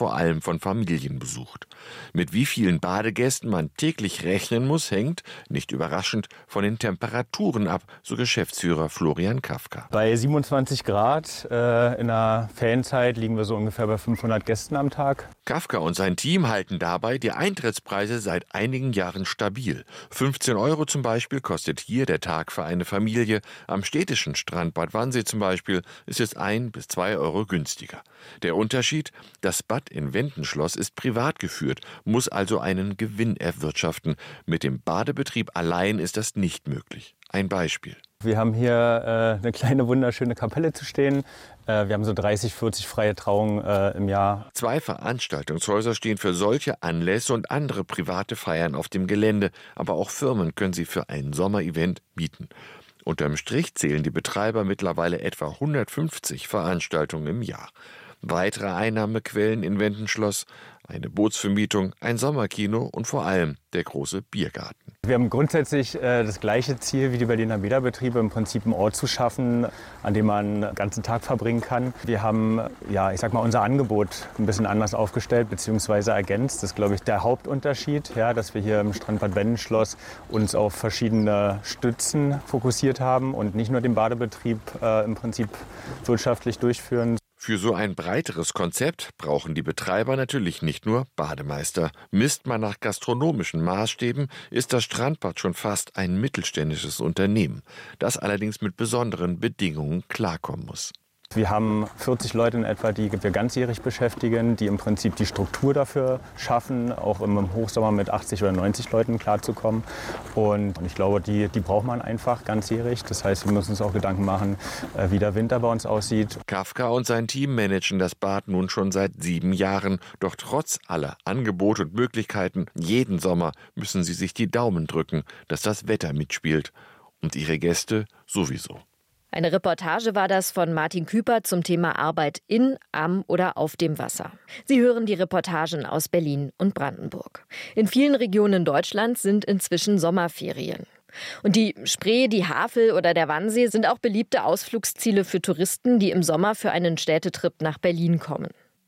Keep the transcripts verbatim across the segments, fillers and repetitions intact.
vor allem von Familien besucht. Mit wie vielen Badegästen man täglich rechnen muss, hängt, nicht überraschend, von den Temperaturen ab, so Geschäftsführer Florian Kafka. Bei siebenundzwanzig Grad äh, in der Ferienzeit liegen wir so ungefähr bei fünfhundert Gästen am Tag. Kafka und sein Team halten dabei die Eintrittspreise seit einigen Jahren stabil. fünfzehn Euro zum Beispiel kostet hier der Tag für eine Familie. Am städtischen Strand Bad Wannsee zum Beispiel ist es ein bis zwei Euro günstiger. Der Unterschied: Das Bad in Wendenschloss ist privat geführt, muss also einen Gewinn erwirtschaften. Mit dem Badebetrieb allein ist das nicht möglich. Ein Beispiel. Wir haben hier äh, eine kleine wunderschöne Kapelle zu stehen. Äh, wir haben so dreißig, vierzig freie Trauungen äh, im Jahr. Zwei Veranstaltungshäuser stehen für solche Anlässe und andere private Feiern auf dem Gelände. Aber auch Firmen können sie für ein Sommerevent mieten. Unterm Strich zählen die Betreiber mittlerweile etwa hundertfünfzig Veranstaltungen im Jahr. Weitere Einnahmequellen in Wendenschloss: eine Bootsvermietung, ein Sommerkino und vor allem der große Biergarten. Wir haben grundsätzlich äh, das gleiche Ziel wie die Berliner Bäderbetriebe, im Prinzip einen Ort zu schaffen, an dem man den ganzen Tag verbringen kann. Wir haben, ja, ich sag mal, unser Angebot ein bisschen anders aufgestellt bzw. ergänzt. Das ist, glaube ich, der Hauptunterschied, ja, dass wir hier im Strandbad Wendenschloss uns auf verschiedene Stützen fokussiert haben und nicht nur den Badebetrieb äh, im Prinzip wirtschaftlich durchführen. Für so ein breiteres Konzept brauchen die Betreiber natürlich nicht nur Bademeister. Misst man nach gastronomischen Maßstäben, ist das Strandbad schon fast ein mittelständisches Unternehmen, das allerdings mit besonderen Bedingungen klarkommen muss. Wir haben vierzig Leute in etwa, die wir ganzjährig beschäftigen, die im Prinzip die Struktur dafür schaffen, auch im Hochsommer mit achtzig oder neunzig Leuten klarzukommen. Und ich glaube, die, die braucht man einfach ganzjährig. Das heißt, wir müssen uns auch Gedanken machen, wie der Winter bei uns aussieht. Kafka und sein Team managen das Bad nun schon seit sieben Jahren. Doch trotz aller Angebote und Möglichkeiten, jeden Sommer müssen sie sich die Daumen drücken, dass das Wetter mitspielt. Und ihre Gäste sowieso. Eine Reportage war das von Martin Küper zum Thema Arbeit in, am oder auf dem Wasser. Sie hören die Reportagen aus Berlin und Brandenburg. In vielen Regionen Deutschlands sind inzwischen Sommerferien. Und die Spree, die Havel oder der Wannsee sind auch beliebte Ausflugsziele für Touristen, die im Sommer für einen Städtetrip nach Berlin kommen.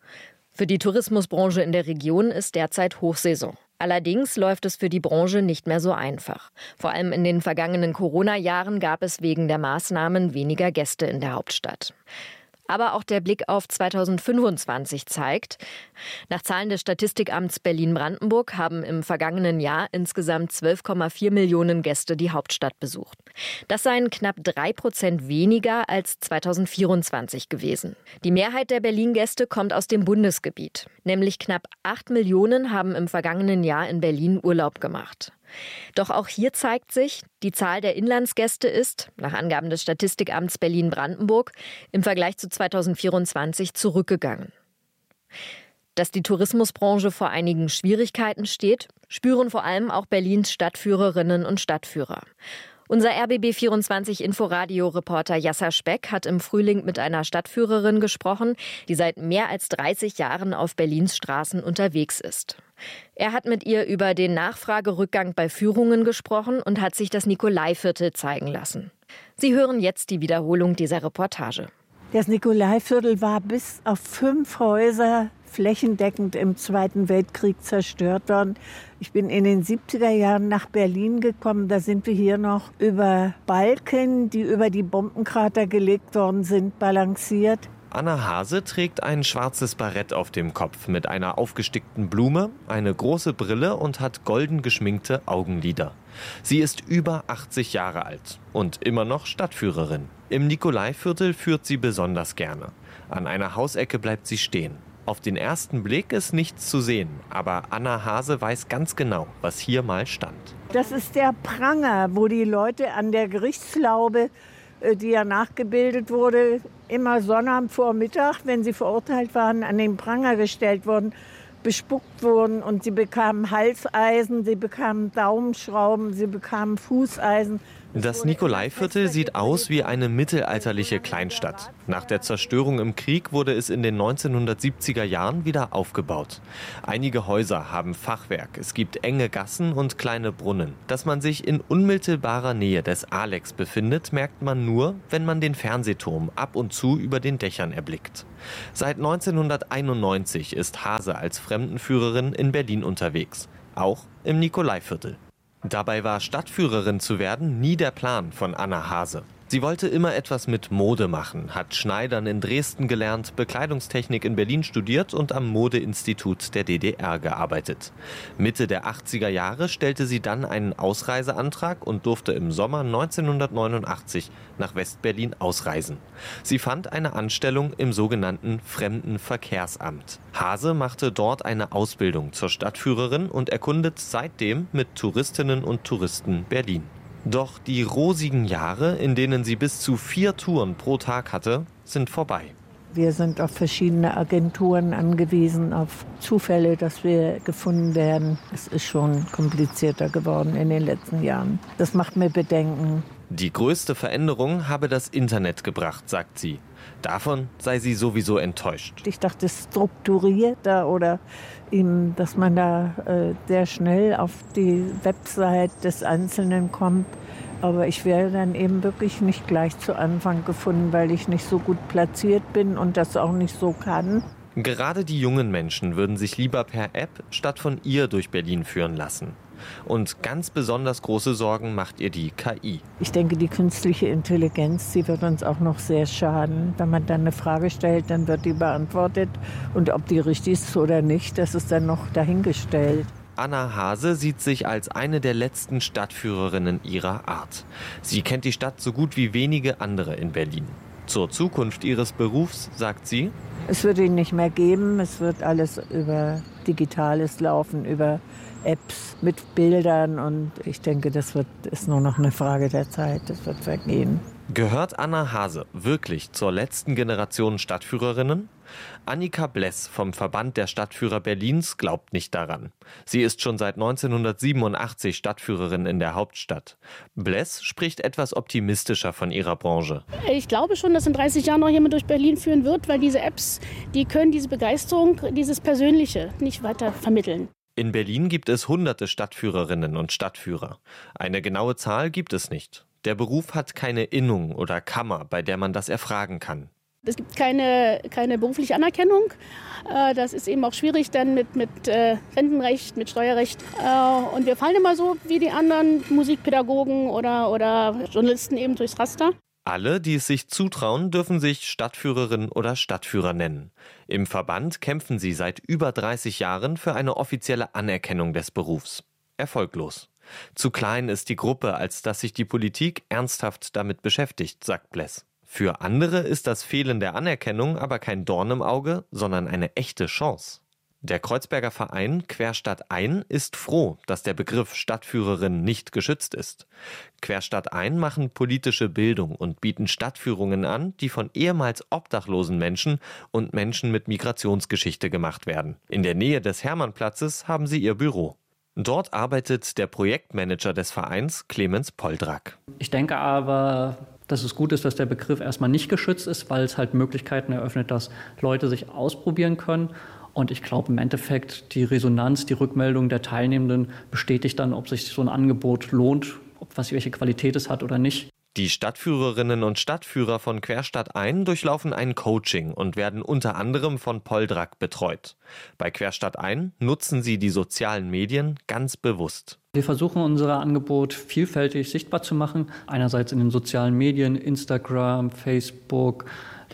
Für die Tourismusbranche in der Region ist derzeit Hochsaison. Allerdings läuft es für die Branche nicht mehr so einfach. Vor allem in den vergangenen Corona-Jahren gab es wegen der Maßnahmen weniger Gäste in der Hauptstadt. Aber auch der Blick auf zweitausendfünfundzwanzig zeigt, nach Zahlen des Statistikamts Berlin-Brandenburg haben im vergangenen Jahr insgesamt zwölf Komma vier Millionen Gäste die Hauptstadt besucht. Das seien knapp drei Prozent weniger als zweitausendvierundzwanzig gewesen. Die Mehrheit der Berlin-Gäste kommt aus dem Bundesgebiet. Nämlich knapp acht Millionen haben im vergangenen Jahr in Berlin Urlaub gemacht. Doch auch hier zeigt sich, die Zahl der Inlandsgäste ist, nach Angaben des Statistikamts Berlin-Brandenburg, im Vergleich zu zweitausendvierundzwanzig zurückgegangen. Dass die Tourismusbranche vor einigen Schwierigkeiten steht, spüren vor allem auch Berlins Stadtführerinnen und Stadtführer. Unser R B B vierundzwanzig Inforadio-Reporter Jasser Speck hat im Frühling mit einer Stadtführerin gesprochen, die seit mehr als dreißig Jahren auf Berlins Straßen unterwegs ist. Er hat mit ihr über den Nachfragerückgang bei Führungen gesprochen und hat sich das Nikolaiviertel zeigen lassen. Sie hören jetzt die Wiederholung dieser Reportage. Das Nikolaiviertel war bis auf fünf Häuser flächendeckend im Zweiten Weltkrieg zerstört worden. Ich bin in den siebziger Jahren nach Berlin gekommen. Da sind wir hier noch über Balken, die über die Bombenkrater gelegt worden sind, balanciert. Anna Hase trägt ein schwarzes Barett auf dem Kopf mit einer aufgestickten Blume, eine große Brille und hat golden geschminkte Augenlider. Sie ist über achtzig Jahre alt und immer noch Stadtführerin. Im Nikolaiviertel führt sie besonders gerne. An einer Hausecke bleibt sie stehen. Auf den ersten Blick ist nichts zu sehen, aber Anna Hase weiß ganz genau, was hier mal stand. Das ist der Pranger, wo die Leute an der Gerichtslaube, die ja nachgebildet wurde, immer Sonnabendvormittag, wenn sie verurteilt waren, an den Pranger gestellt wurden, bespuckt wurden und sie bekamen Halseisen, sie bekamen Daumenschrauben, sie bekamen Fußeisen, Das Nikolaiviertel sieht aus wie eine mittelalterliche Kleinstadt. Nach der Zerstörung im Krieg wurde es in den neunzehnhundertsiebziger Jahren wieder aufgebaut. Einige Häuser haben Fachwerk, es gibt enge Gassen und kleine Brunnen. Dass man sich in unmittelbarer Nähe des Alex befindet, merkt man nur, wenn man den Fernsehturm ab und zu über den Dächern erblickt. Seit neunzehnhunderteinundneunzig ist Haase als Fremdenführerin in Berlin unterwegs, auch im Nikolaiviertel. Dabei war Stadtführerin zu werden nie der Plan von Anna Haase. Sie wollte immer etwas mit Mode machen, hat Schneidern in Dresden gelernt, Bekleidungstechnik in Berlin studiert und am Modeinstitut der D D R gearbeitet. Mitte der achtziger Jahre stellte sie dann einen Ausreiseantrag und durfte im Sommer neunzehnhundertneunundachtzig nach West-Berlin ausreisen. Sie fand eine Anstellung im sogenannten Fremdenverkehrsamt. Haase machte dort eine Ausbildung zur Stadtführerin und erkundet seitdem mit Touristinnen und Touristen Berlin. Doch die rosigen Jahre, in denen sie bis zu vier Touren pro Tag hatte, sind vorbei. Wir sind auf verschiedene Agenturen angewiesen, auf Zufälle, dass wir gefunden werden. Es ist schon komplizierter geworden in den letzten Jahren. Das macht mir Bedenken. Die größte Veränderung habe das Internet gebracht, sagt sie. Davon sei sie sowieso enttäuscht. Ich dachte, strukturierter oder eben, dass man da äh, sehr schnell auf die Website des Einzelnen kommt. Aber ich werde dann eben wirklich nicht gleich zu Anfang gefunden, weil ich nicht so gut platziert bin und das auch nicht so kann. Gerade die jungen Menschen würden sich lieber per App statt von ihr durch Berlin führen lassen. Und ganz besonders große Sorgen macht ihr die K I. Ich denke, die künstliche Intelligenz, die wird uns auch noch sehr schaden. Wenn man dann eine Frage stellt, dann wird die beantwortet. Und ob die richtig ist oder nicht, das ist dann noch dahingestellt. Anna Haase sieht sich als eine der letzten Stadtführerinnen ihrer Art. Sie kennt die Stadt so gut wie wenige andere in Berlin. Zur Zukunft ihres Berufs sagt sie: Es wird ihn nicht mehr geben. Es wird alles über Digitales laufen, über Apps mit Bildern. Und ich denke, das wird, ist nur noch eine Frage der Zeit. Das wird vergehen. Gehört Anna Haase wirklich zur letzten Generation Stadtführerinnen? Annika Bless vom Verband der Stadtführer Berlins glaubt nicht daran. Sie ist schon seit neunzehnhundertsiebenundachtzig Stadtführerin in der Hauptstadt. Bless spricht etwas optimistischer von ihrer Branche. Ich glaube schon, dass in dreißig Jahren noch jemand durch Berlin führen wird, weil diese Apps, die können diese Begeisterung, dieses Persönliche nicht weiter vermitteln. In Berlin gibt es hunderte Stadtführerinnen und Stadtführer. Eine genaue Zahl gibt es nicht. Der Beruf hat keine Innung oder Kammer, bei der man das erfragen kann. Es gibt keine, keine berufliche Anerkennung. Das ist eben auch schwierig dann mit, mit Rentenrecht, mit Steuerrecht. Und wir fallen immer so wie die anderen Musikpädagogen oder, oder Journalisten eben durchs Raster. Alle, die es sich zutrauen, dürfen sich Stadtführerin oder Stadtführer nennen. Im Verband kämpfen sie seit über dreißig Jahren für eine offizielle Anerkennung des Berufs. Erfolglos. Zu klein ist die Gruppe, als dass sich die Politik ernsthaft damit beschäftigt, sagt Bless. Für andere ist das Fehlen der Anerkennung aber kein Dorn im Auge, sondern eine echte Chance. Der Kreuzberger Verein Querstadtein ist froh, dass der Begriff Stadtführerin nicht geschützt ist. Querstadtein machen politische Bildung und bieten Stadtführungen an, die von ehemals obdachlosen Menschen und Menschen mit Migrationsgeschichte gemacht werden. In der Nähe des Hermannplatzes haben sie ihr Büro. Dort arbeitet der Projektmanager des Vereins, Clemens Poldrak. Ich denke aber, dass es gut ist, dass der Begriff erstmal nicht geschützt ist, weil es halt Möglichkeiten eröffnet, dass Leute sich ausprobieren können. Und ich glaube im Endeffekt, die Resonanz, die Rückmeldung der Teilnehmenden bestätigt dann, ob sich so ein Angebot lohnt, ob was welche Qualität es hat oder nicht. Die Stadtführerinnen und Stadtführer von Querstadtein durchlaufen ein Coaching und werden unter anderem von Poldrak betreut. Bei Querstadtein nutzen sie die sozialen Medien ganz bewusst. Wir versuchen unser Angebot vielfältig sichtbar zu machen. Einerseits in den sozialen Medien, Instagram, Facebook,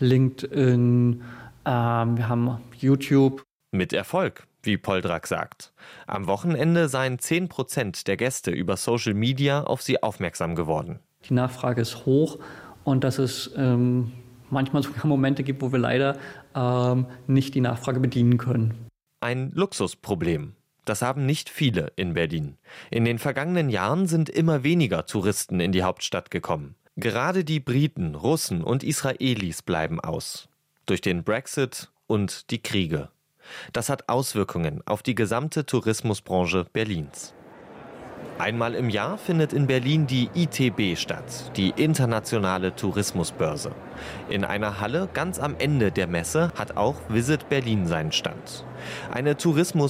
LinkedIn, ähm, wir haben YouTube. Mit Erfolg, wie Poldrak sagt. Am Wochenende seien zehn Prozent der Gäste über Social Media auf sie aufmerksam geworden. Die Nachfrage ist hoch und dass es ähm, manchmal sogar Momente gibt, wo wir leider ähm, nicht die Nachfrage bedienen können. Ein Luxusproblem. Das haben nicht viele in Berlin. In den vergangenen Jahren sind immer weniger Touristen in die Hauptstadt gekommen. Gerade die Briten, Russen und Israelis bleiben aus. Durch den Brexit und die Kriege. Das hat Auswirkungen auf die gesamte Tourismusbranche Berlins. Einmal im Jahr findet in Berlin die I T B statt, die internationale Tourismusbörse. In einer Halle ganz am Ende der Messe hat auch Visit Berlin seinen Stand. Eine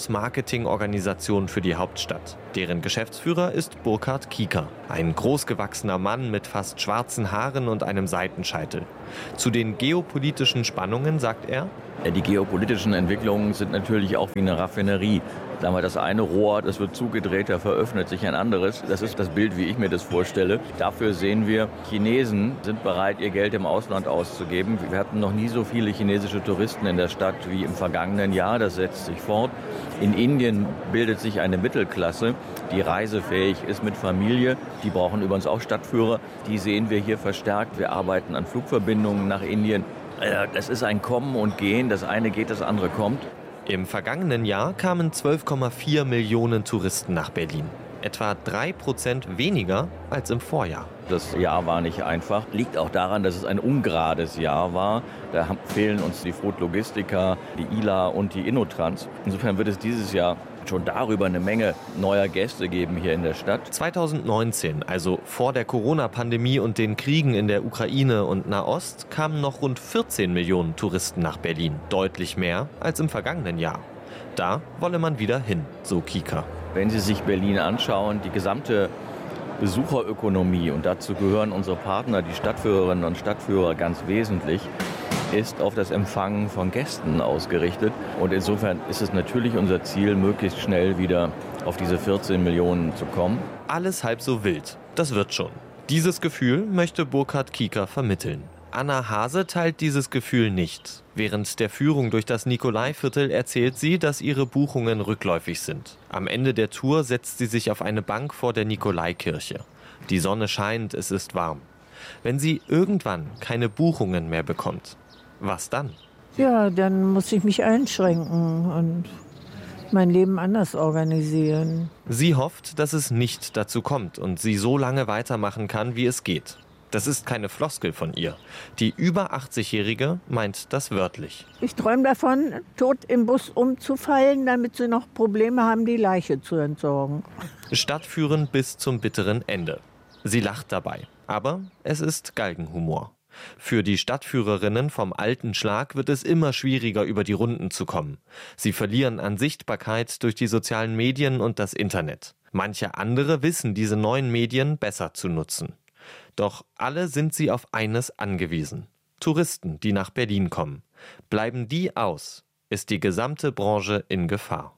Tourismus-Marketing-Organisation für die Hauptstadt. Deren Geschäftsführer ist Burkhard Kieker, ein großgewachsener Mann mit fast schwarzen Haaren und einem Seitenscheitel. Zu den geopolitischen Spannungen sagt er: Die geopolitischen Entwicklungen sind natürlich auch wie eine Raffinerie. Sagen wir, das eine Rohr, das wird zugedreht, da veröffnet sich ein anderes. Das ist das Bild, wie ich mir das vorstelle. Dafür sehen wir, Chinesen sind bereit, ihr Geld im Ausland auszugeben. Wir hatten noch nie so viele chinesische Touristen in der Stadt wie im vergangenen Jahr. Das setzt sich fort. In Indien bildet sich eine Mittelklasse, die reisefähig ist mit Familie. Die brauchen übrigens auch Stadtführer. Die sehen wir hier verstärkt. Wir arbeiten an Flugverbindungen nach Indien. Das ist ein Kommen und Gehen. Das eine geht, das andere kommt. Im vergangenen Jahr kamen zwölf Komma vier Millionen Touristen nach Berlin. Etwa drei Prozent weniger als im Vorjahr. Das Jahr war nicht einfach. Liegt auch daran, dass es ein ungerades Jahr war. Da fehlen uns die Frut Logistica, die I L A und die Innotrans. Insofern wird es dieses Jahr schon darüber eine Menge neuer Gäste geben hier in der Stadt. zweitausendneunzehn, also vor der Corona-Pandemie und den Kriegen in der Ukraine und Nahost, kamen noch rund vierzehn Millionen Touristen nach Berlin. Deutlich mehr als im vergangenen Jahr. Da wolle man wieder hin, so Kieker. Wenn Sie sich Berlin anschauen, die gesamte Besucherökonomie, und dazu gehören unsere Partner, die Stadtführerinnen und Stadtführer, ganz wesentlich, ist auf das Empfangen von Gästen ausgerichtet. Und insofern ist es natürlich unser Ziel, möglichst schnell wieder auf diese vierzehn Millionen zu kommen. Alles halb so wild. Das wird schon. Dieses Gefühl möchte Burkhard Kieker vermitteln. Anna Hase teilt dieses Gefühl nicht. Während der Führung durch das Nikolaiviertel erzählt sie, dass ihre Buchungen rückläufig sind. Am Ende der Tour setzt sie sich auf eine Bank vor der Nikolaikirche. Die Sonne scheint, es ist warm. Wenn sie irgendwann keine Buchungen mehr bekommt, was dann? Ja, dann muss ich mich einschränken und mein Leben anders organisieren. Sie hofft, dass es nicht dazu kommt und sie so lange weitermachen kann, wie es geht. Das ist keine Floskel von ihr. Die über achtzigjährige meint das wörtlich. Ich träume davon, tot im Bus umzufallen, damit sie noch Probleme haben, die Leiche zu entsorgen. Stadtführen bis zum bitteren Ende. Sie lacht dabei, aber es ist Galgenhumor. Für die Stadtführerinnen vom alten Schlag wird es immer schwieriger, über die Runden zu kommen. Sie verlieren an Sichtbarkeit durch die sozialen Medien und das Internet. Manche andere wissen diese neuen Medien besser zu nutzen. Doch alle sind sie auf eines angewiesen: Touristen, die nach Berlin kommen. Bleiben die aus, ist die gesamte Branche in Gefahr.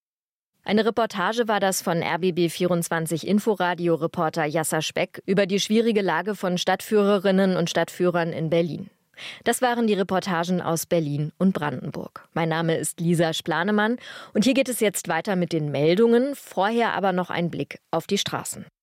Eine Reportage war das von R B B vierundzwanzig Inforadio-Reporter Jasser Speck über die schwierige Lage von Stadtführerinnen und Stadtführern in Berlin. Das waren die Reportagen aus Berlin und Brandenburg. Mein Name ist Lisa Splanemann und hier geht es jetzt weiter mit den Meldungen, vorher aber noch ein Blick auf die Straßen.